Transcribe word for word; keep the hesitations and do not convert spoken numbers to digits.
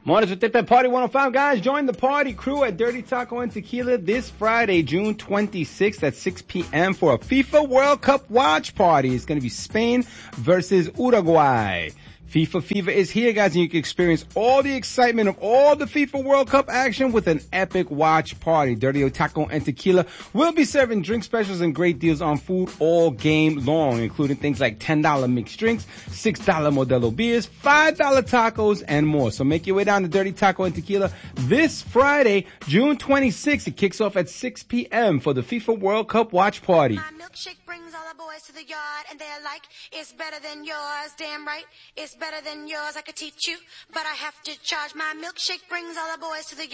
Mornings with Tip Party one oh five, guys. Join the party crew at Dirty Taco and Tequila this Friday, June twenty-sixth at six p.m. for a FIFA World Cup watch party. It's going to be Spain versus Uruguay. FIFA Fever is here, guys, and you can experience all the excitement of all the FIFA World Cup action with an epic watch party. Dirty Taco and Tequila will be serving drink specials and great deals on food all game long, including things like ten dollars mixed drinks, six dollars Modelo beers, five dollars tacos, and more. So make your way down to Dirty Taco and Tequila this Friday, June twenty-sixth. It kicks off at six p.m. for the FIFA World Cup watch party. My milkshake brings all the boys to the yard, and they're like, it's better than yours. Damn right, it's better than yours. I could teach you, but I have to charge. My milkshake brings all the boys to the yard.